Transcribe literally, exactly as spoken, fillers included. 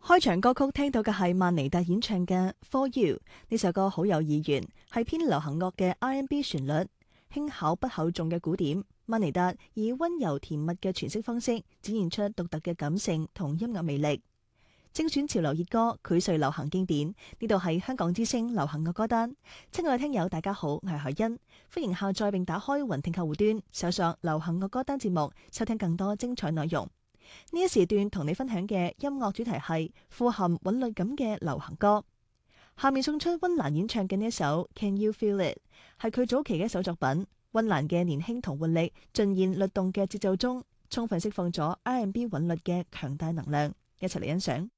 開場歌曲聽到嘅係曼尼達演唱嘅《For You》，呢首歌好有意願，係偏流行樂嘅 R and B 旋律，輕巧不厚重嘅鼓點。曼尼達以溫柔甜蜜嘅詮釋方式，展現出獨特嘅感性同音樂魅力。精選潮流熱歌，膾萃流行經典。呢度係香港之聲流行樂歌單。親愛嘅聽友，大家好，我係海欣，歡迎下載並打開雲聽客戶端，搜索流行樂歌單節目，收聽更多精彩內容。呢一時段同你分享嘅音樂主題係富含韻律感嘅流行歌。下面送出溫嵐演唱嘅呢一首 Can You Feel It， 係佢早期嘅一首作品。溫嵐嘅年輕同活力，盡現律動嘅節奏中，充分釋放咗 R and B 韻律嘅強大能量。一齊嚟欣賞。